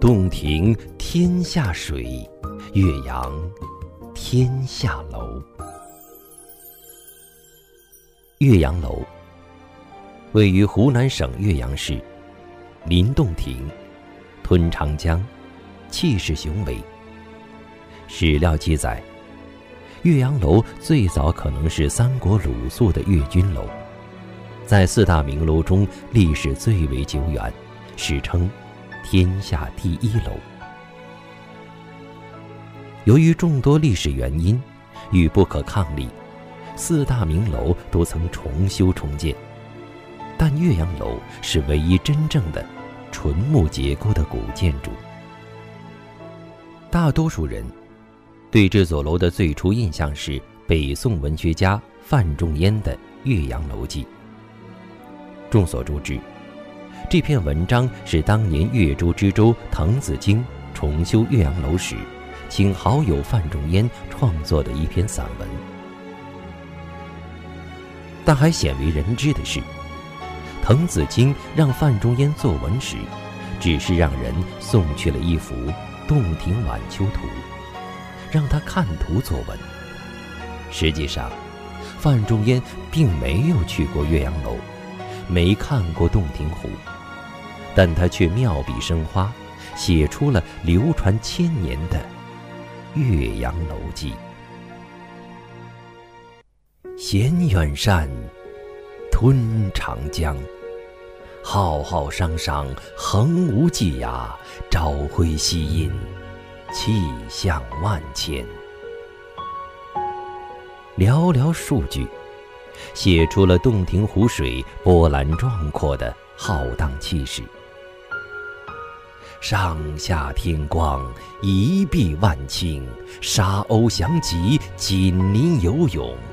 洞庭天下水，岳阳天下楼。岳阳楼位于湖南省岳阳市，临洞庭，吞长江，气势雄伟。史料记载，岳阳楼最早可能是三国鲁肃的岳军楼，在四大名楼中历史最为久远，史称天下第一楼。由于众多历史原因与不可抗力，四大名楼都曾重修重建，但岳阳楼是唯一真正的纯木结构的古建筑。大多数人对这座楼的最初印象是北宋文学家范仲淹的《岳阳楼记》。众所周知，这篇文章是当年岳州知州滕子京重修岳阳楼时，请好友范仲淹创作的一篇散文。但还鲜为人知的是，滕子京让范仲淹作文时，只是让人送去了一幅《洞庭晚秋图》，让他看图作文。实际上，范仲淹并没有去过岳阳楼，没看过洞庭湖，但他却妙笔生花，写出了流传1000年的《岳阳楼记》。衔远山，吞长江，浩浩汤汤，横无际涯，朝晖夕阴，气象万千。寥寥数句，写出了洞庭湖水波澜壮阔的浩荡气势。上下天光，一碧万顷，沙鸥翔集，锦鳞游泳，